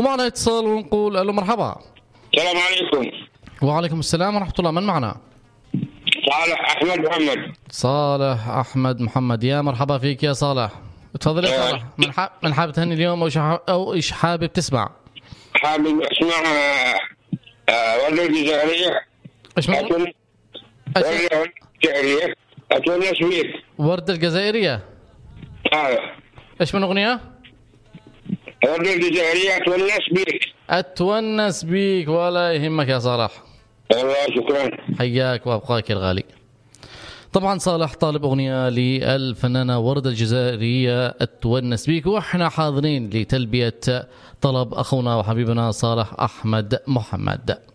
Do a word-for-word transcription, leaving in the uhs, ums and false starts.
ومعنا اتصال ونقول الو مرحبا. السلام عليكم. وعليكم السلام ورحمة الله. من معنا؟ صالح أحمد محمد. صالح أحمد محمد، يا مرحبا فيك يا صالح. تفضل يا صالح. من حاب من حابب تهني اليوم أو أو إيش حابب تسمع؟ حابب أسمع وردة الجزائرية. إيش من؟ وردة الجزائرية أتونس بيك. وردة الجزائرية. آه. إيش من أغنية؟ وردة الجزائرية أتونس بيك. أتونس بيك، ولا يهمك يا صالح. الله شكرا. حياك وأبقاك يا الغالي. طبعا صالح طالب أغنية للفنانة وردة الجزائرية أتونس بيك، وإحنا حاضرين لتلبية طلب أخونا وحبيبنا صالح أحمد محمد.